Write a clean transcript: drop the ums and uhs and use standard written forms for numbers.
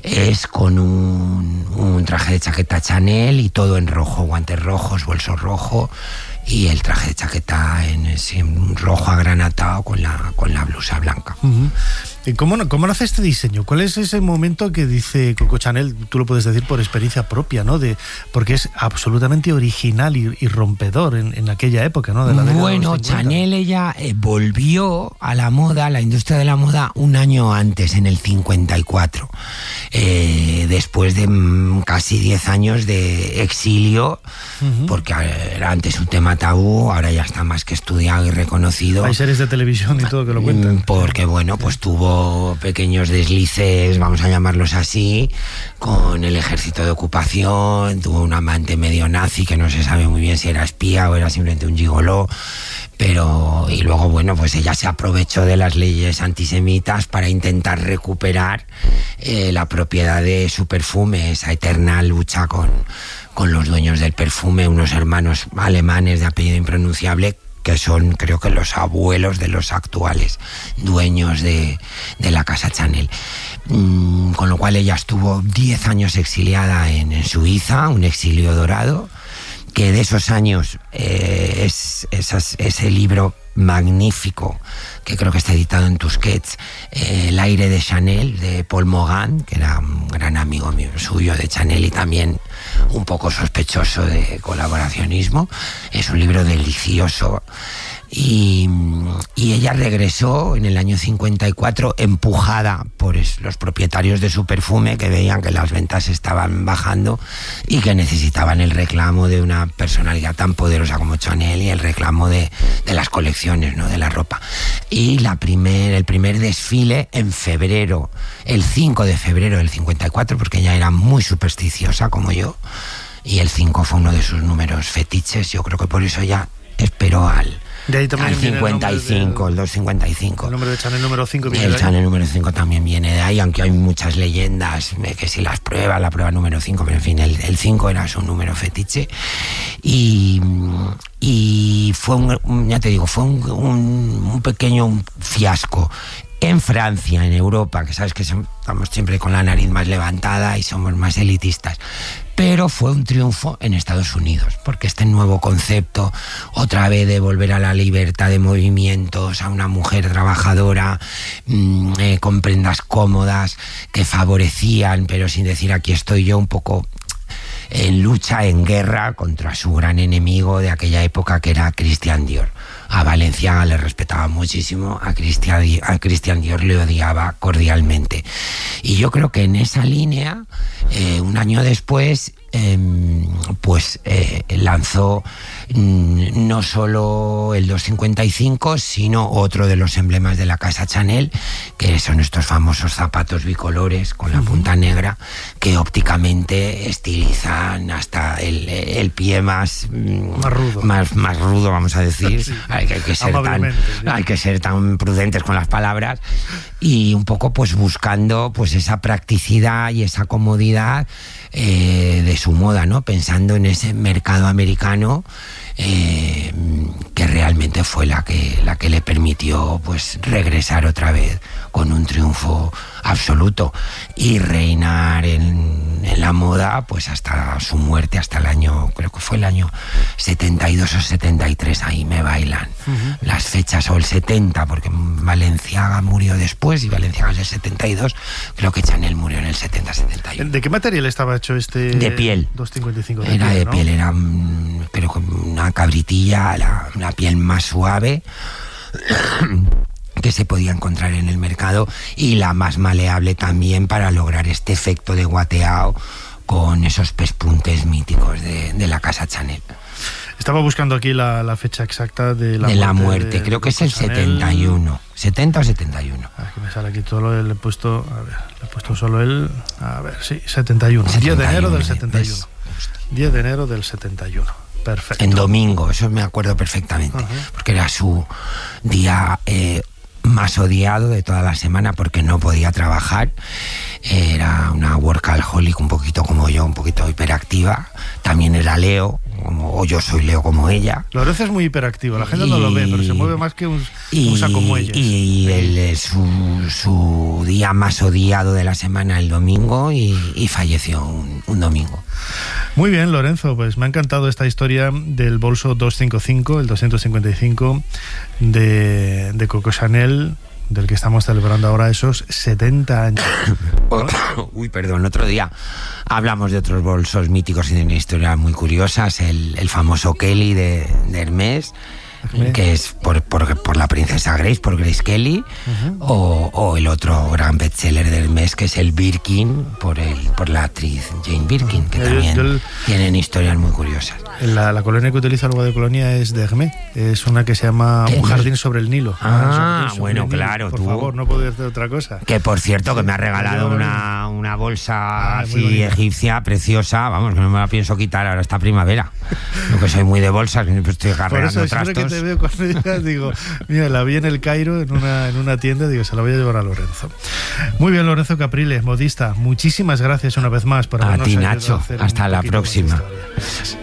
es con un traje de chaqueta Chanel y todo en rojo, guantes rojos, bolso rojo y el traje de chaqueta en rojo agranatado con la blusa blanca. Uh-huh. ¿Y cómo nace este diseño? ¿Cuál es ese momento que dice Coco Chanel? Tú lo puedes decir por experiencia propia, ¿no? Porque es absolutamente original y rompedor en aquella época, ¿no? De la década de los 50. Chanel, ella volvió a la moda, a la industria de la moda, un año antes, en el 54. Después de casi 10 años de exilio, uh-huh. Porque era antes un tema tabú, ahora ya está más que estudiado y reconocido. Hay series de televisión y todo que lo cuentan. Porque, bueno, pues tuvo pequeños deslices, vamos a llamarlos así, con el ejército de ocupación, tuvo un amante medio nazi que no se sabe muy bien si era espía o era simplemente un gigoló, y luego, bueno, pues ella se aprovechó de las leyes antisemitas para intentar recuperar la propiedad de su perfume, esa eterna lucha con los dueños del perfume, unos hermanos alemanes de apellido impronunciable, que son, creo que, los abuelos de los actuales dueños de la casa Chanel. Con lo cual ella estuvo 10 años exiliada en Suiza, un exilio dorado, que de esos años ese libro magnífico, que creo que está editado en Tusquets, El aire de Chanel, de Paul Morand, que era un gran amigo mío, suyo de Chanel y también un poco sospechoso de colaboracionismo. Es un libro delicioso. Y ella regresó en el año 54 empujada por los propietarios de su perfume, que veían que las ventas estaban bajando y que necesitaban el reclamo de una personalidad tan poderosa como Chanel y el reclamo de las colecciones, ¿no? De la ropa. Y el primer desfile en febrero, el 5 de febrero del 54, porque ella era muy supersticiosa como yo, y el 5 fue uno de sus números fetiches. Yo creo que por eso ella esperó al 55, el 255. El nombre de Chanel número 5 viene de ahí. El Chanel número 5 también viene de ahí, aunque hay muchas leyendas que si la prueba número 5, pero en fin, el 5 era su número fetiche. Y fue ya te digo, fue un pequeño fiasco. En Francia, en Europa, que sabes que estamos siempre con la nariz más levantada y somos más elitistas, pero fue un triunfo en Estados Unidos, porque este nuevo concepto, otra vez de volver a la libertad de movimientos, a una mujer trabajadora, con prendas cómodas, que favorecían, pero sin decir aquí estoy yo, un poco en lucha, en guerra contra su gran enemigo de aquella época, que era Christian Dior. A Balenciaga le respetaba muchísimo, a Christian Dior le odiaba cordialmente. Y yo creo que en esa línea, un año después, lanzó no solo el 255, sino otro de los emblemas de la casa Chanel, que son estos famosos zapatos bicolores con la punta negra, que ópticamente estilizan hasta el pie más rudo, más rudo, vamos a decir. Sí. Hay que ser tan prudentes con las palabras, y un poco pues buscando pues esa practicidad y esa comodidad de su moda, ¿no? Pensando en ese mercado americano, que realmente fue la que le permitió pues regresar otra vez con un triunfo absoluto y reinar en la moda pues hasta su muerte, hasta el año, creo que fue el año 72 o 73, ahí me bailan las fechas, o el 70, porque Balenciaga murió después y Balenciaga es el 72, creo que Chanel murió en el 70-71. ¿De qué material estaba hecho este? De piel. 255 era de ¿no? piel, era creo que una cabritilla, una piel más suave que se podía encontrar en el mercado, y la más maleable también, para lograr este efecto de guateado con esos pespuntes míticos de la casa Chanel. Estaba buscando aquí la fecha exacta de la muerte. Creo que es el 71, 70 o 71. Aquí me sale aquí todo, le he puesto solo el, sí, 71. 10 de enero del 71. ¿Ves? 10 de enero del 71. Perfecto. En domingo, eso me acuerdo perfectamente, porque era su día más odiado de toda la semana, porque no podía trabajar. era una workaholic un poquito como yo, un poquito hiperactiva. También era Leo, o yo soy Leo como ella. Lorenzo es muy hiperactivo, la gente no lo ve, pero se mueve más que un sacomuelles. Y su día más odiado de la semana, el domingo, y falleció un domingo. Muy bien, Lorenzo, pues me ha encantado esta historia del bolso 255, el 255 de Coco Chanel, del que estamos celebrando ahora esos 70 años. Uy, perdón, otro día hablamos de otros bolsos míticos y de una historia muy curiosas, el famoso Kelly de Hermès, que es por la princesa Grace, por Grace Kelly, o el otro gran bestseller de Hermès, que es el Birkin, por la actriz Jane Birkin, que también tienen historias muy curiosas. La colonia que utiliza el agua de colonia es de Hermès, es una que se llama Un jardín sobre el Nilo. Bueno, claro, por favor, no puedo decir otra cosa. Que por cierto, que me ha regalado una bolsa así egipcia, preciosa, vamos, que no me la pienso quitar ahora esta primavera. Yo que soy muy de bolsas, que estoy cargando trastos. Te veo cuando llegas, digo, mira, la vi en el Cairo en una tienda, digo, se la voy a llevar a Lorenzo. Muy bien, Lorenzo Caprile, modista, muchísimas gracias una vez más por habernos ayudado a ti, Nacho, hasta la próxima.